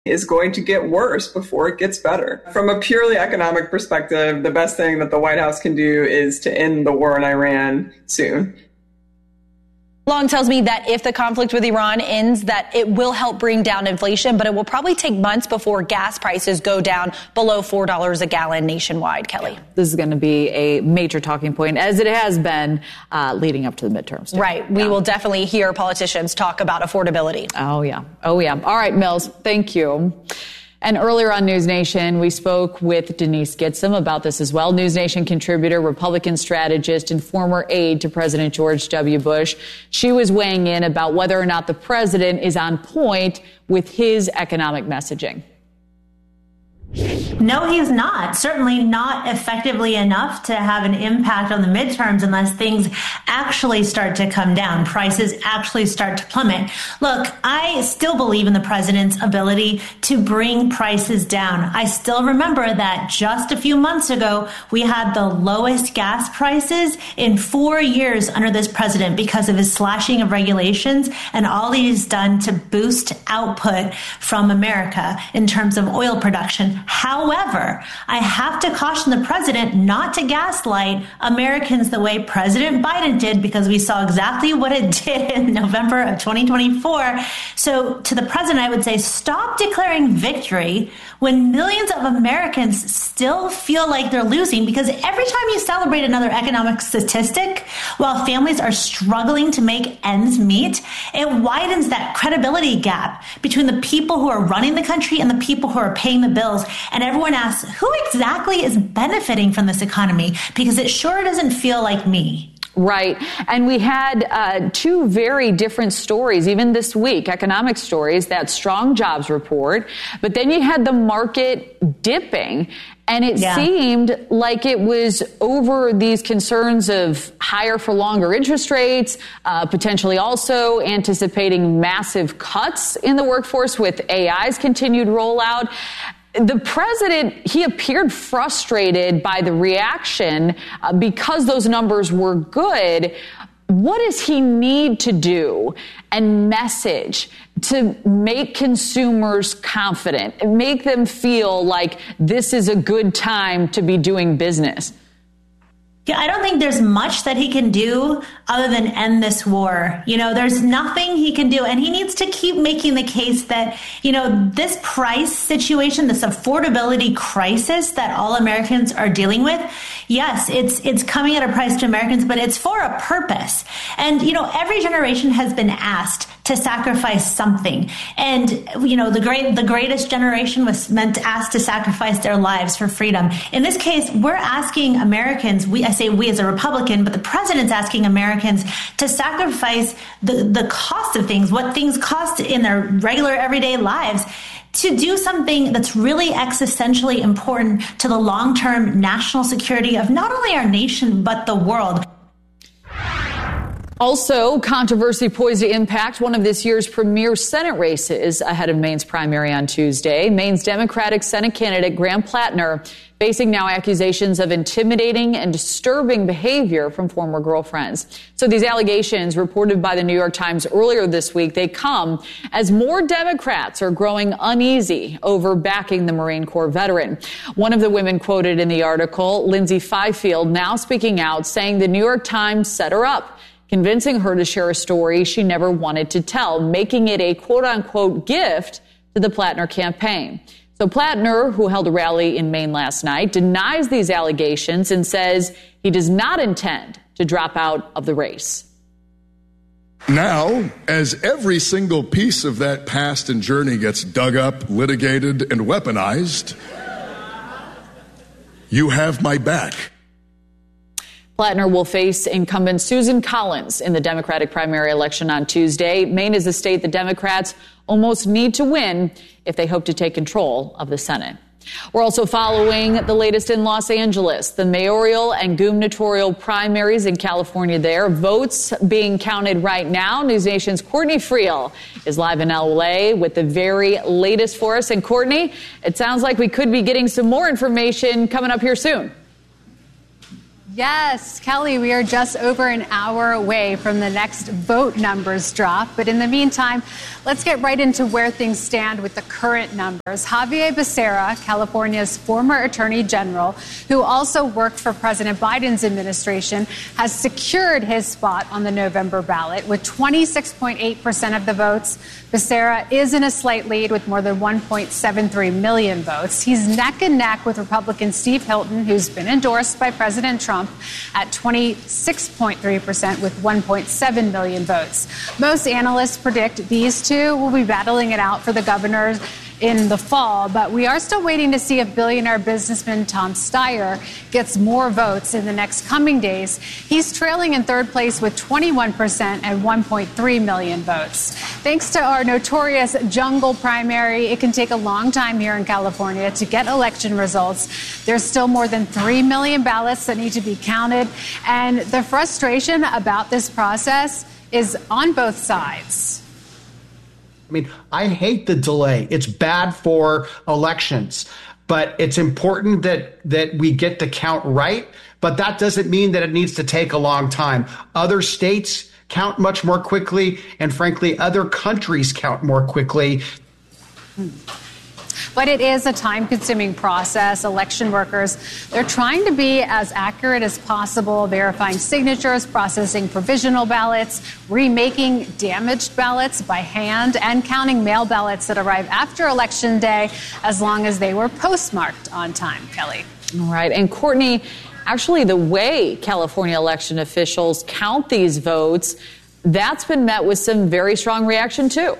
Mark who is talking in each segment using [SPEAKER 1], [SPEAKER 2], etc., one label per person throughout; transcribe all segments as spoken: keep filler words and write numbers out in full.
[SPEAKER 1] is going to get worse before it gets better. From a purely economic perspective, the best thing that the White House can do is to end the war in Iran soon.
[SPEAKER 2] Long tells me that if the conflict with Iran ends, that it will help bring down inflation, but it will probably take months before gas prices go down below four dollars a gallon nationwide. Kelly.
[SPEAKER 3] This is going to be a major talking point, as it has been uh, leading up to the midterms. Too.
[SPEAKER 2] Right. We yeah. will definitely hear politicians talk about affordability.
[SPEAKER 3] Oh, yeah. Oh, yeah. All right, Mills. Thank you. And earlier on News Nation, we spoke with Denise Gitsham about this as well. News Nation contributor, Republican strategist, and former aide to President George W. Bush. She was weighing in about whether or not the president is on point with his economic messaging.
[SPEAKER 4] No, he's not. Certainly not effectively enough to have an impact on the midterms unless things actually start to come down, prices actually start to plummet. Look, I still believe in the president's ability to bring prices down. I still remember that just a few months ago, we had the lowest gas prices in four years under this president because of his slashing of regulations and all he's done to boost output from America in terms of oil production. However, I have to caution the president not to gaslight Americans the way President Biden did, because we saw exactly what it did in November of twenty twenty-four. So to the president, I would say stop declaring victory when millions of Americans still feel like they're losing, because every time you celebrate another economic statistic while families are struggling to make ends meet, it widens that credibility gap between the people who are running the country and the people who are paying the bills. And everyone asks, who exactly is benefiting from this economy? Because it sure doesn't feel like me.
[SPEAKER 3] Right. And we had uh, two very different stories, even this week, economic stories, that strong jobs report. But then you had the market dipping. And it yeah. seemed like it was over these concerns of higher for longer interest rates, uh, potentially also anticipating massive cuts in the workforce with A I's continued rollout. The president, he appeared frustrated by the reaction uh, because those numbers were good. What does he need to do and message to make consumers confident and make them feel like this is a good time to be doing business?
[SPEAKER 4] Yeah, I don't think there's much that he can do other than end this war. You know, there's nothing he can do. And he needs to keep making the case that, you know, this price situation, this affordability crisis that all Americans are dealing with, yes, it's it's coming at a price to Americans, but it's for a purpose. And, you know, every generation has been asked to sacrifice something. And, you know, the great the greatest generation was meant to ask to sacrifice their lives for freedom. In this case, we're asking Americans, we I say we as a Republican, but the president's asking Americans to sacrifice the, the cost of things, what things cost in their regular everyday lives, to do something that's really existentially important to the long-term national security of not only our nation, but the world.
[SPEAKER 3] Also, controversy poised to impact one of this year's premier Senate races ahead of Maine's primary on Tuesday. Maine's Democratic Senate candidate Graham Plattner facing now accusations of intimidating and disturbing behavior from former girlfriends. So these allegations, reported by the New York Times earlier this week, they come as more Democrats are growing uneasy over backing the Marine Corps veteran. One of the women quoted in the article, Lindsay Fifield, now speaking out, saying the New York Times set her up, convincing her to share a story she never wanted to tell, making it a quote-unquote gift to the Plattner campaign. So Plattner, who held a rally in Maine last night, denies these allegations and says he does not intend to drop out of the race.
[SPEAKER 5] Now, as every single piece of that past and journey gets dug up, litigated, and weaponized, you have my back.
[SPEAKER 3] Plattner will face incumbent Susan Collins in the Democratic primary election on Tuesday. Maine is a state the Democrats almost need to win if they hope to take control of the Senate. We're also following the latest in Los Angeles, the mayoral and gubernatorial primaries in California there. Votes being counted right now. News Nation's Courtney Friel is live in L A with the very latest for us. And Courtney, it sounds like we could be getting some more information coming up here soon.
[SPEAKER 6] Yes, Kelly, we are just over an hour away from the next vote numbers drop. But in the meantime, let's get right into where things stand with the current numbers. Xavier Becerra, California's former attorney general, who also worked for President Biden's administration, has secured his spot on the November ballot with twenty-six point eight percent of the votes. Becerra is in a slight lead with more than one point seven three million votes. He's neck and neck with Republican Steve Hilton, who's been endorsed by President Trump, at twenty-six point three percent with one point seven million votes. Most analysts predict these two will be battling it out for the governor in the fall, but we are still waiting to see if billionaire businessman Tom Steyer gets more votes in the next coming days. He's trailing in third place with twenty-one percent and one point three million votes. Thanks to our notorious jungle primary, it can take a long time here in California to get election results. There's still more than three million ballots that need to be counted, and the frustration about this process is on both sides.
[SPEAKER 7] I mean, I hate the delay. It's bad for elections, but it's important that that we get the count right. But that doesn't mean that it needs to take a long time. Other states count much more quickly, and frankly, other countries count more quickly.
[SPEAKER 6] Hmm. But it is a time-consuming process. Election workers, they're trying to be as accurate as possible, verifying signatures, processing provisional ballots, remaking damaged ballots by hand, and counting mail ballots that arrive after Election Day, as long as they were postmarked on time, Kelly.
[SPEAKER 3] All right. And Courtney, actually, the way California election officials count these votes, that's been met with some very strong reaction, too.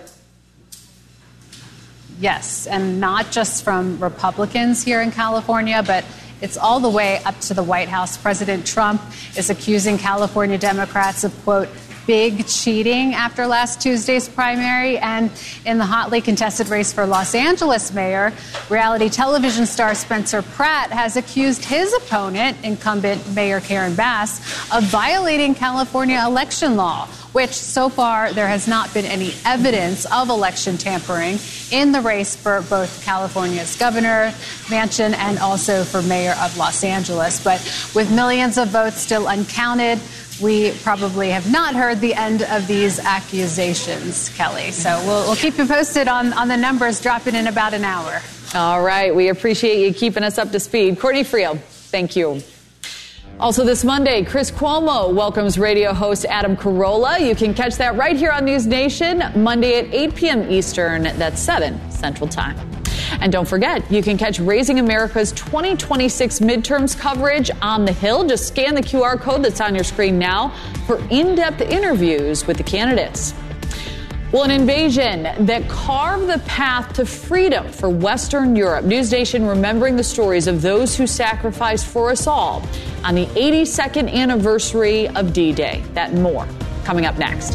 [SPEAKER 6] Yes, and not just from Republicans here in California, but it's all the way up to the White House. President Trump is accusing California Democrats of, quote, big cheating after last Tuesday's primary. And in the hotly contested race for Los Angeles mayor, reality television star Spencer Pratt has accused his opponent, incumbent Mayor Karen Bass, of violating California election law, which so far there has not been any evidence of election tampering in the race for both California's governor mansion and also for mayor of Los Angeles. But with millions of votes still uncounted, we probably have not heard the end of these accusations, Kelly. So we'll, we'll keep you posted on, on the numbers dropping in about an hour.
[SPEAKER 3] All right. We appreciate you keeping us up to speed. Courtney Friel, thank you. Also this Monday, Chris Cuomo welcomes radio host Adam Carolla. You can catch that right here on News Nation, Monday at eight p.m. Eastern. That's seven Central Time. And don't forget, you can catch Raising America's twenty twenty-six midterms coverage on The Hill. Just scan the Q R code that's on your screen now for in-depth interviews with the candidates. Well, an invasion that carved the path to freedom for Western Europe. News Nation remembering the stories of those who sacrificed for us all on the eighty-second anniversary of D-Day. That and more coming up next.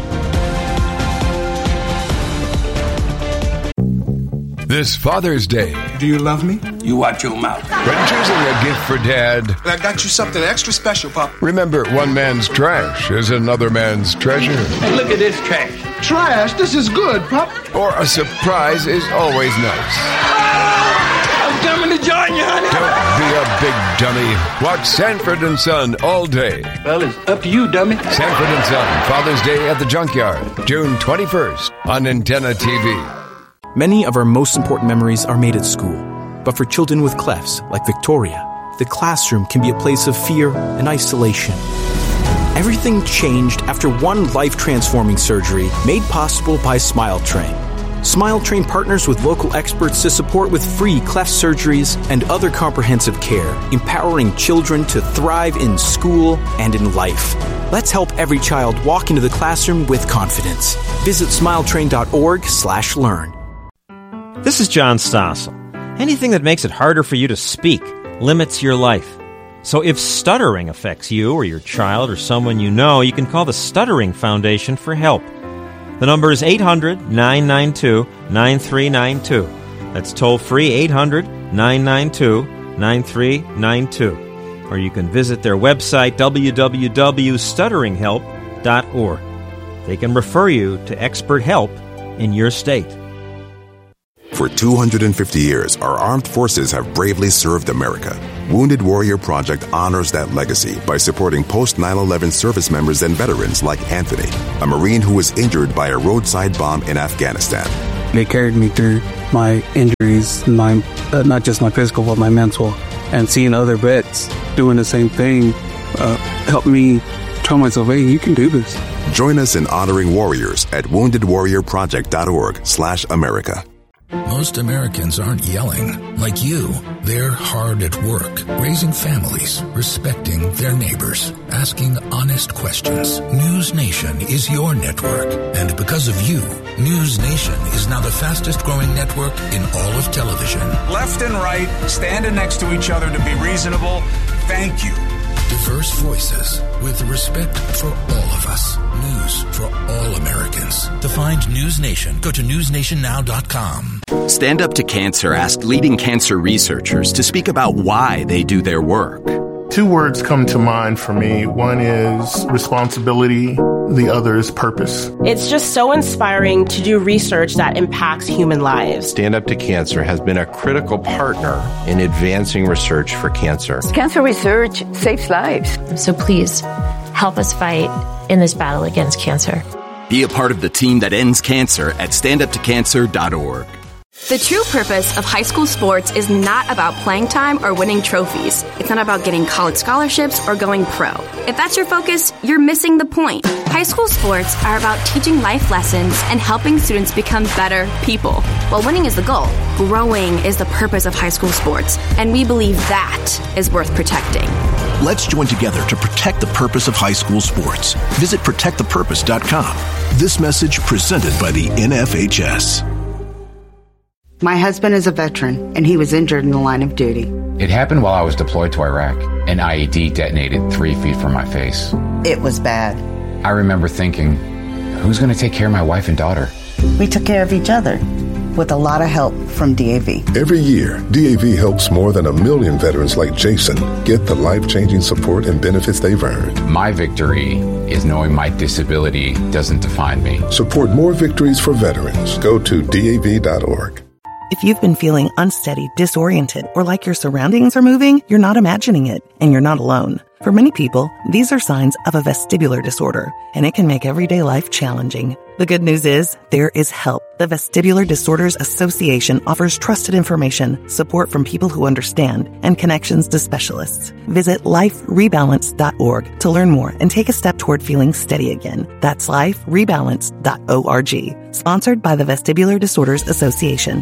[SPEAKER 8] This Father's Day.
[SPEAKER 9] Do you love me? You watch your mouth.
[SPEAKER 8] When choosing a gift for Dad,
[SPEAKER 9] I got you something extra special, Pop.
[SPEAKER 8] Remember, one man's trash is another man's treasure.
[SPEAKER 9] Hey, look at this trash. Trash? This is good, Pop.
[SPEAKER 8] Or a surprise is always nice.
[SPEAKER 9] Ah, I'm coming to join you, honey.
[SPEAKER 8] Don't be a big dummy. Watch Sanford and Son all day.
[SPEAKER 9] Well, it's up to you, dummy.
[SPEAKER 8] Sanford and Son, Father's Day at the Junkyard, June twenty-first on Antenna T V.
[SPEAKER 10] Many of our most important memories are made at school. But for children with clefs, like Victoria, the classroom can be a place of fear and isolation. Everything changed after one life-transforming surgery made possible by SmileTrain. SmileTrain partners with local experts to support with free cleft surgeries and other comprehensive care, empowering children to thrive in school and in life. Let's help every child walk into the classroom with confidence. Visit smiletrain.org slash learn.
[SPEAKER 11] This is John Stossel. Anything that makes it harder for you to speak limits your life. So if stuttering affects you or your child or someone you know, you can call the Stuttering Foundation for help. The number is eight hundred, nine nine two, nine three nine two. That's toll-free eight hundred, nine nine two, nine three nine two. Or you can visit their website, w w w dot stuttering help dot org. They can refer you to expert help in your state.
[SPEAKER 12] For two hundred fifty years, our armed forces have bravely served America. Wounded Warrior Project honors that legacy by supporting post nine eleven service members and veterans like Anthony, a Marine who was injured by a roadside bomb in Afghanistan.
[SPEAKER 13] They carried me through my injuries, my uh, not just my physical, but my mental. And seeing other vets doing the same thing uh, helped me tell myself, hey, you can do this.
[SPEAKER 12] Join us in honoring warriors at wounded warrior project dot org slash America.
[SPEAKER 14] Most Americans aren't yelling like you. They're hard at work, raising families, respecting their neighbors, asking honest questions. News Nation is your network. And because of you, News Nation is now the fastest growing network in all of television.
[SPEAKER 15] Left and right, standing next to each other to be reasonable. Thank you.
[SPEAKER 14] Diverse voices with respect for all of us. News for all Americans. To find News Nation, go to news nation now dot com.
[SPEAKER 16] Stand Up to Cancer asked leading cancer researchers to speak about why they do their work.
[SPEAKER 17] Two words come to mind for me. One is responsibility. The other is purpose.
[SPEAKER 18] It's just so inspiring to do research that impacts human lives.
[SPEAKER 19] Stand Up to Cancer has been a critical partner in advancing research for cancer.
[SPEAKER 20] Cancer research saves lives.
[SPEAKER 21] So please, help us fight in this battle against cancer.
[SPEAKER 16] Be a part of the team that ends cancer at stand up to cancer dot org.
[SPEAKER 22] The true purpose of high school sports is not about playing time or winning trophies. It's not about getting college scholarships or going pro. If that's your focus, you're missing the point. High school sports are about teaching life lessons and helping students become better people. While winning is the goal, growing is the purpose of high school sports, and we believe that is worth protecting.
[SPEAKER 23] Let's join together to protect the purpose of high school sports. Visit protect the purpose dot com. This message presented by the N F H S.
[SPEAKER 24] My husband is a veteran, and he was injured in the line of duty.
[SPEAKER 25] It happened while I was deployed to Iraq. An I E D detonated three feet from my face.
[SPEAKER 24] It was bad.
[SPEAKER 25] I remember thinking, who's going to take care of my wife and daughter?
[SPEAKER 24] We took care of each other with a lot of help from D A V.
[SPEAKER 5] Every year, D A V helps more than a million veterans like Jason get the life-changing support and benefits they've earned.
[SPEAKER 25] My victory is knowing my disability doesn't define me.
[SPEAKER 5] Support more victories for veterans. Go to D A V dot org.
[SPEAKER 26] If you've been feeling unsteady, disoriented, or like your surroundings are moving, you're not imagining it, and you're not alone. For many people, these are signs of a vestibular disorder, and it can make everyday life challenging. The good news is, there is help. The Vestibular Disorders Association offers trusted information, support from people who understand, and connections to specialists. Visit life rebalance dot org to learn more and take a step toward feeling steady again. That's life rebalance dot org. Sponsored by the Vestibular Disorders Association.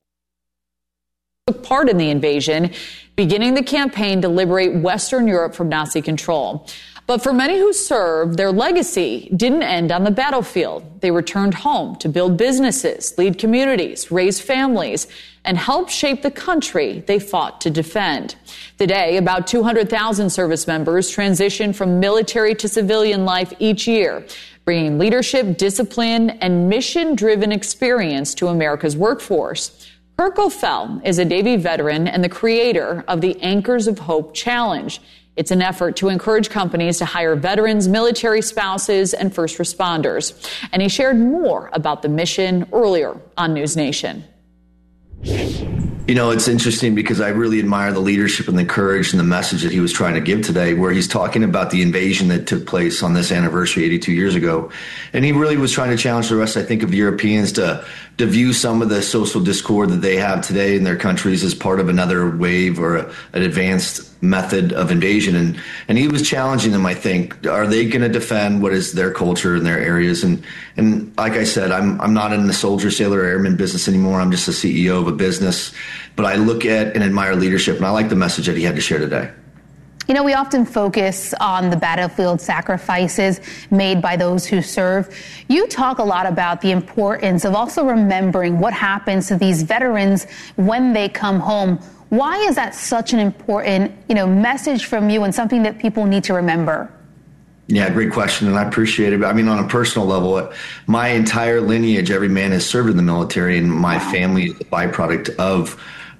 [SPEAKER 3] Took part in the invasion, beginning the campaign to liberate Western Europe from Nazi control. But for many who served, their legacy didn't end on the battlefield. They returned home to build businesses, lead communities, raise families, and help shape the country they fought to defend. Today, about two hundred thousand service members transition from military to civilian life each year, bringing leadership, discipline, and mission-driven experience to America's workforce. Kirk O'Fell is a Navy veteran and the creator of the Anchors of Hope Challenge. It's an effort to encourage companies to hire veterans, military spouses, and first responders. And he shared more about the mission earlier on News Nation.
[SPEAKER 27] You know, it's interesting because I really admire the leadership and the courage and the message that he was trying to give today, where he's talking about the invasion that took place on this anniversary eighty-two years ago. And he really was trying to challenge the rest, I think, of Europeans to, to view some of the social discord that they have today in their countries as part of another wave or a, an advanced method of invasion. And, and he was challenging them, I think. Are they going to defend what is their culture in their areas? And, and like I said, I'm, I'm not in the soldier, sailor, airman business anymore. I'm just a C E O of a business. But I look at and admire leadership, and I like the message that he had to share today.
[SPEAKER 28] You know, we often focus on the battlefield sacrifices made by those who serve. You talk a lot about the importance of also remembering what happens to these veterans when they come home. Why is that such an important, you know, message from you and something that people need to remember?
[SPEAKER 27] Yeah, great question, and I appreciate it. I mean, on a personal level, my entire lineage, every man has served in the military, and my family is a byproduct of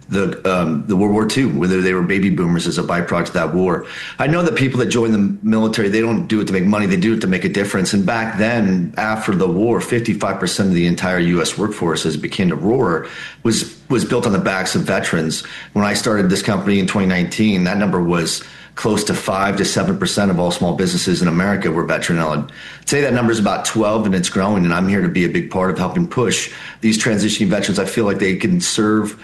[SPEAKER 27] the um, the World War Two, whether they were baby boomers as a byproduct of that war. I know that people that join the military, they don't do it to make money, they do it to make a difference. And back then, after the war, fifty-five percent of the entire U S workforce, as it became to roar, was was built on the backs of veterans. When I started this company in twenty nineteen, that number was close to five to seven percent of all small businesses in America were veteran-owned. Today that number is about twelve, and it's growing, and I'm here to be a big part of helping push these transitioning veterans. I feel like they can serve